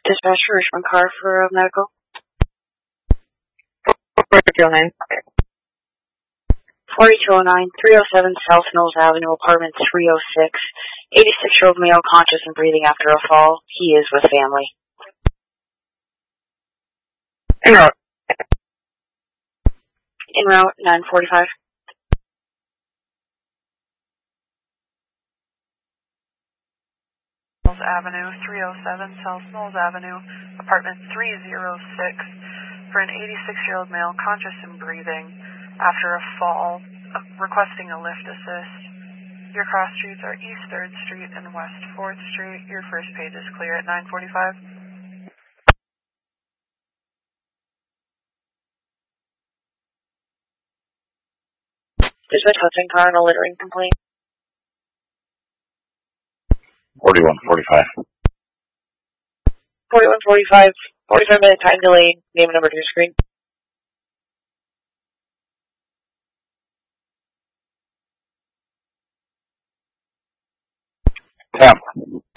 Dispatch for Richmond Car for medical. 4209. 4209, 307 South Mills Avenue, apartment 306. 86-year-old male conscious and breathing after a fall. He is with family. En route. En route, 945. Mills Avenue, 307 South Mills Avenue, apartment 306, for an 86-year-old male conscious and breathing after a fall, requesting a lift assist. Your cross streets are East 3rd Street and West 4th Street. Your first page is clear at 945. Dispatch Hudson Car and a littering complaint. 4145. 4145, 45-minute time delay, name and number to your screen. Temp.